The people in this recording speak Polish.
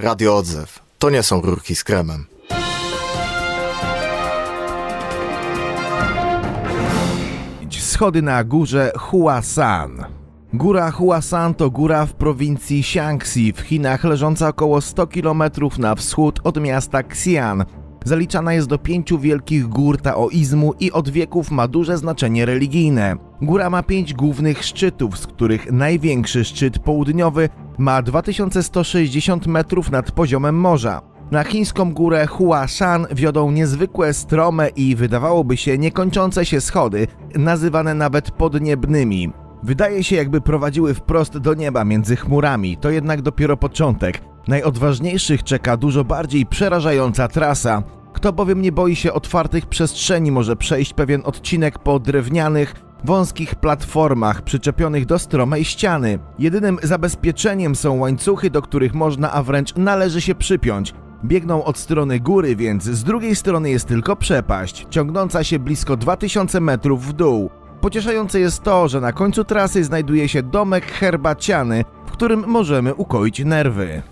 Radio Odzew. To nie są rurki z kremem. Schody na górze Huashan. Góra Huashan to góra w prowincji Shaanxi w Chinach, leżąca około 100 km na wschód od miasta Xi'an. Zaliczana jest do 5 wielkich gór taoizmu i od wieków ma duże znaczenie religijne. Góra ma 5 głównych szczytów, z których największy szczyt południowy ma 2160 metrów nad poziomem morza. Na chińską górę Huashan wiodą niezwykłe, strome i wydawałoby się niekończące się schody, nazywane nawet podniebnymi. Wydaje się, jakby prowadziły wprost do nieba między chmurami, to jednak dopiero początek. Najodważniejszych czeka dużo bardziej przerażająca trasa. Kto bowiem nie boi się otwartych przestrzeni, może przejść pewien odcinek po drewnianych, wąskich platformach przyczepionych do stromej ściany. Jedynym zabezpieczeniem są łańcuchy, do których można, a wręcz należy się przypiąć. Biegną od strony góry, więc z drugiej strony jest tylko przepaść, ciągnąca się blisko 2000 metrów w dół. Pocieszające jest to, że na końcu trasy znajduje się domek herbaciany, w którym możemy ukoić nerwy.